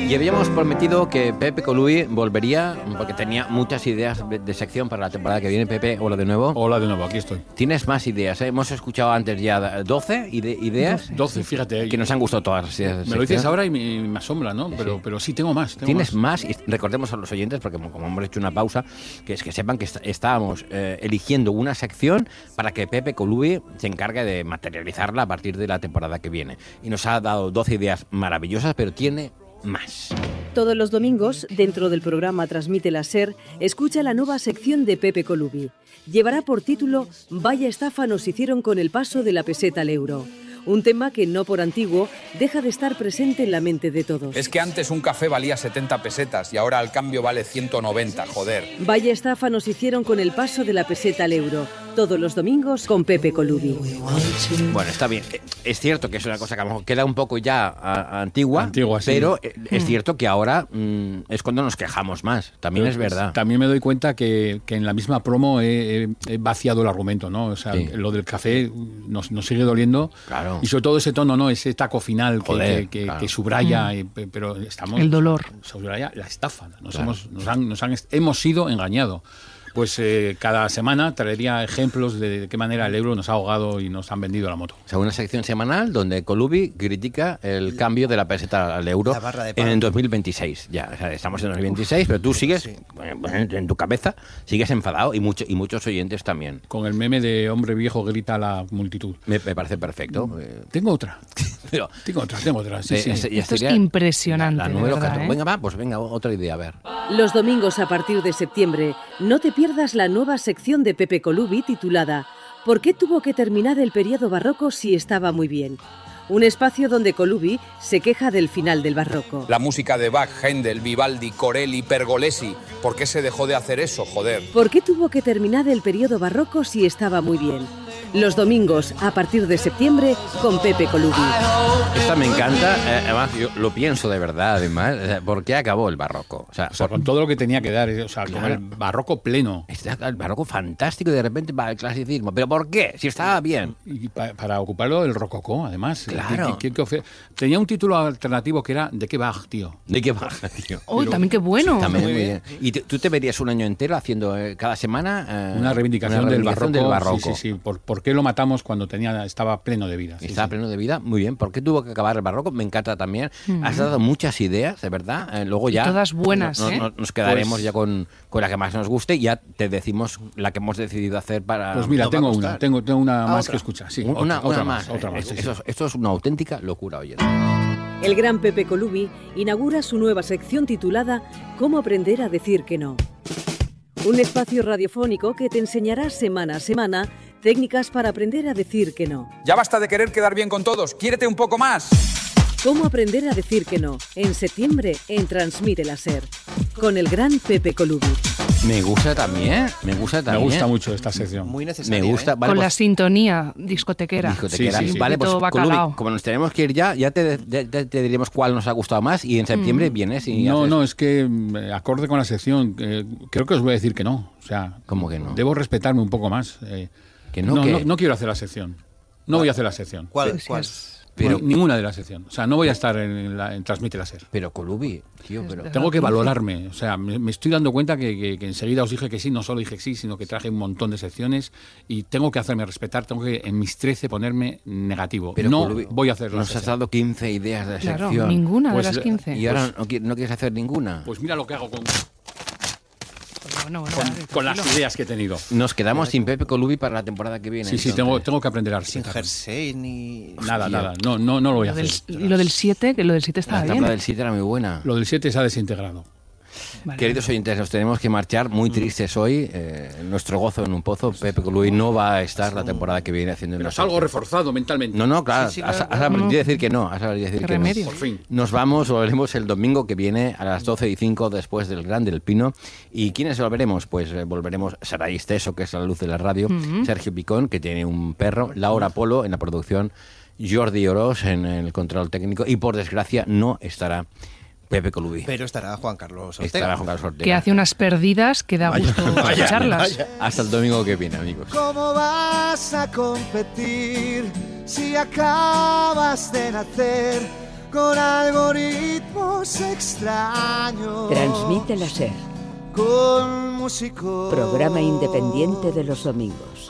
Y habíamos prometido que Pepe Colubi volvería, porque tenía muchas ideas de sección para la temporada que viene. Pepe, hola de nuevo. Hola de nuevo, aquí estoy. Tienes más ideas, ¿eh? Hemos escuchado antes ya 12 ideas. 12, fíjate. Que nos han gustado todas las ideas de sección. Me lo dices ahora y me asombra, ¿no? Pero sí, tengo más. ¿Tienes más? Y recordemos a los oyentes, porque como hemos hecho una pausa, que es que sepan que estábamos eligiendo una sección para que Pepe Colubi se encargue de materializarla a partir de la temporada que viene. Y nos ha dado 12 ideas maravillosas, pero tiene más. Todos los domingos, dentro del programa Transmite la SER, escucha la nueva sección de Pepe Colubi. Llevará por título Vaya estafa nos hicieron con el paso de la peseta al euro. Un tema que, no por antiguo, deja de estar presente en la mente de todos. Es que antes un café valía 70 pesetas y ahora al cambio vale 190, joder. Vaya estafa nos hicieron con el paso de la peseta al euro. Todos los domingos con Pepe Colubi. Bueno, está bien. Es cierto que es una cosa que a lo mejor queda un poco ya antigua, sí. Pero es cierto que ahora es cuando nos quejamos más. También es verdad. También me doy cuenta que en la misma promo he vaciado el argumento, ¿no? O sea, lo del café nos sigue doliendo. Claro. Y sobre todo ese tono, ¿no? Ese taco final que subraya, pero estamos... El dolor. Subraya la estafa. Hemos sido engañados. Pues cada semana traería ejemplos de qué manera el euro nos ha ahogado y nos han vendido la moto. O sea, una sección semanal donde Colubi critica el cambio de la peseta al euro en el 2026. Ya, o sea, estamos en el 2026, pero tú sigues, en tu cabeza, sigues enfadado y muchos oyentes también. Con el meme de hombre viejo grita a la multitud. Me parece perfecto. Tengo otra. Tengo otra. Sí. Esto es impresionante. La número 14. Venga, otra idea, a ver. Los domingos a partir de septiembre, no te pierdas la nueva sección de Pepe Colubi titulada ¿Por qué tuvo que terminar el periodo barroco si estaba muy bien? Un espacio donde Colubi se queja del final del barroco. La música de Bach, Händel, Vivaldi, Corelli, Pergolesi. ¿Por qué se dejó de hacer eso, joder? ¿Por qué tuvo que terminar el periodo barroco si estaba muy bien? Los domingos, a partir de septiembre, con Pepe Colubi. Esta me encanta, además yo lo pienso de verdad, además, ¿por qué acabó el barroco? O sea, con todo lo que tenía que dar, con el barroco pleno. El barroco fantástico y de repente va el clasicismo. ¿Pero por qué? Si estaba bien. Y para ocuparlo el rococó, además. Claro. Tenía un título alternativo que era ¿De qué Bach, tío? ¿De qué Bach, tío? ¡Uy, también qué bueno! También muy bien. ¿Y tú te verías un año entero haciendo cada semana una reivindicación del barroco? Sí. ¿Por qué lo matamos cuando estaba pleno de vida? Estaba pleno de vida, muy bien. ¿Por qué tuvo que acabar el barroco? Me encanta también. Has dado muchas ideas, de verdad. Luego ya... Y todas buenas, nos quedaremos ya con la que más nos guste y ya te decimos la que hemos decidido hacer para... Pues mira, tengo una más que escuchar. Sí, otra más. Esto es una auténtica locura, oye. El gran Pepe Colubi inaugura su nueva sección titulada ¿Cómo aprender a decir que no? Un espacio radiofónico que te enseñará semana a semana técnicas para aprender a decir que no. Ya basta de querer quedar bien con todos. ¡Quiérete un poco más! ¿Cómo aprender a decir que no? En septiembre en Transmite la SER. Con el gran Pepe Colubi. Me gusta también. Me gusta mucho esta sección. Muy necesaria. Me gusta. Vale, con pues, la sintonía discotequera. Sí. Vale, pues bacalao. como nos tenemos que ir ya te diremos cuál nos ha gustado más y en septiembre vienes y No, es que acorde con la sección, creo que os voy a decir que no. O sea, ¿cómo que no? Debo respetarme un poco más. Que no quiero hacer la sección. No voy a hacer la sección. ¿Cuál? Pero ninguna de la sección. O sea, no voy a estar en Transmite la SER. Pero Colubi, tío, Tengo que valorarme. O sea, me estoy dando cuenta que enseguida os dije que sí, no solo dije que sí, sino que traje un montón de secciones y tengo que hacerme respetar, tengo que en mis 13 ponerme negativo. Pero no Colubi, voy a hacer la sección. Nos has dado 15 ideas de sección. Ninguna de las 15. ¿Y ahora no quieres hacer ninguna? Pues mira lo que hago con Con las ideas que he tenido. Nos quedamos sin Pepe Colubi para la temporada que viene. Sí, tengo que aprender a sin jersey ni... Nada. No lo voy a hacer. Y lo del 7, que lo del 7 estaba bien. La tabla del 7 era muy buena. Lo del 7 se ha desintegrado. Vale. Queridos oyentes, nos tenemos que marchar muy tristes hoy. Nuestro gozo en un pozo. Pepe Colubi no va a estar la temporada que viene haciendo. Pero es algo reforzado mentalmente. No, claro. Has aprendido a decir que no. Has aprendido a decir que remedio. no. Por fin. Nos volveremos el domingo que viene a las 12:05 después del Gran del Pino. ¿Y quiénes volveremos? Pues volveremos Saray Esteso, que es la luz de la radio, Sergio Picón, que tiene un perro, Laura Polo en la producción, Jordi Oroz en el control técnico y por desgracia no estará Pepe Colubi. Pero estará Juan Carlos Ortega. Que hace unas perdidas que da gusto escucharlas. Hasta el domingo que viene, amigos. ¿Cómo vas a competir si acabas de nacer? con algoritmos extraños. Transmite la SER. Con músicos. Programa independiente de los domingos.